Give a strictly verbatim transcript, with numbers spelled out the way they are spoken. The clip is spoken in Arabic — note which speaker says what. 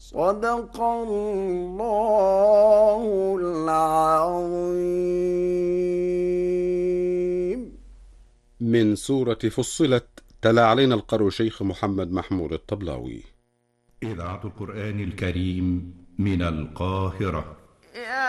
Speaker 1: صدق الله العظيم.
Speaker 2: من سورة فصلت، تلا علينا القارئ شيخ محمد محمود الطبلاوي.
Speaker 3: إذاعة القرآن الكريم من القاهرة.